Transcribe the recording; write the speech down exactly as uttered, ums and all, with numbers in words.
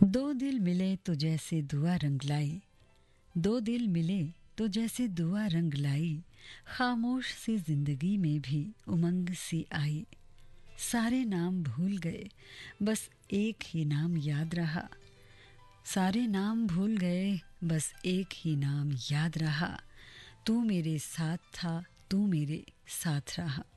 दो दिल मिले तो जैसे दुआ रंग लाई, दो दिल मिले तो जैसे दुआ रंग लाई, खामोश सी जिंदगी में भी उमंग सी आई। सारे नाम भूल गए, बस एक ही नाम याद रहा। सारे नाम भूल गए, बस एक ही नाम याद रहा। तू मेरे साथ था, तू मेरे साथ रहा।